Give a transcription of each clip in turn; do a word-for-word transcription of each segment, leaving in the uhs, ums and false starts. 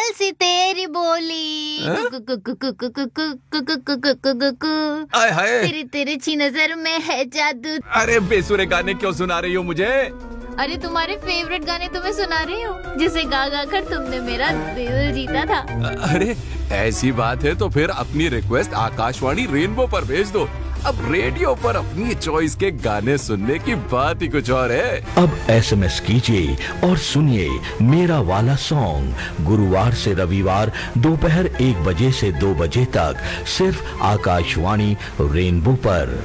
कोयल सी तेरी बोली, आय हाय, तेरी तिरछी नजर में है जादू। अरे बेसुरे गाने क्यों सुना रही हो मुझे? अरे तुम्हारे फेवरेट गाने तुम्हें सुना रही हूँ, जिसे गा गा कर तुमने मेरा दिल जीता था। अरे ऐसी बात है तो फिर अपनी रिक्वेस्ट आकाशवाणी रेनबो पर भेज दो। अब रेडियो पर अपनी चॉइस के गाने सुनने की बात ही कुछ और है। अब एसएमएस कीजिए और सुनिए मेरा वाला सॉन्ग गुरुवार से रविवार दोपहर एक बजे से दो बजे तक सिर्फ आकाशवाणी रेनबो पर।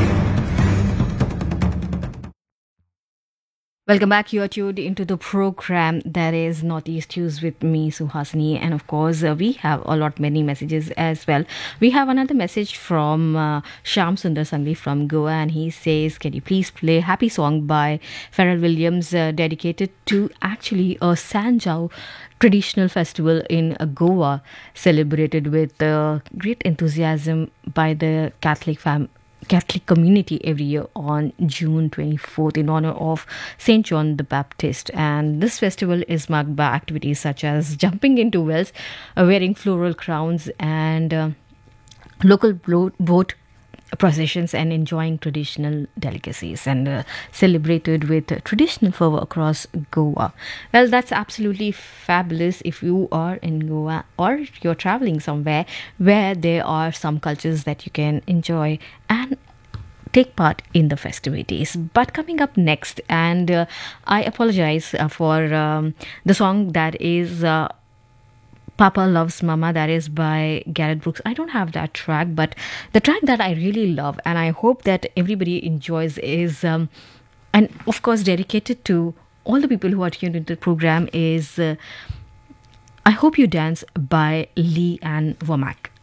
Welcome back. You are tuned into the program that is Northeast News with me, Suhasini. And of course, uh, we have a lot many messages as well. We have another message from uh, Shyam Sundar Sangli from Goa, and he says, can you please play Happy Song by Pharrell Williams, uh, dedicated to actually a Sanjao traditional festival in uh, Goa, celebrated with uh, great enthusiasm by the Catholic family. Catholic community every year on June twenty-fourth in honor of Saint John the Baptist. And this festival is marked by activities such as jumping into wells, uh, wearing floral crowns, and uh, local blo- boat processions, and enjoying traditional delicacies, and uh, celebrated with uh, traditional fervor across Goa. Well, that's absolutely fabulous if you are in Goa or you're traveling somewhere where there are some cultures that you can enjoy and take part in the festivities. But coming up next, and uh, I apologize uh, for um, the song that is uh, Papa Loves Mama, that is by Garrett Brooks. I don't have that track, but the track that I really love and I hope that everybody enjoys is, um, and of course dedicated to all the people who are tuned into the program, is uh, I Hope You Dance by Lee Ann Womack.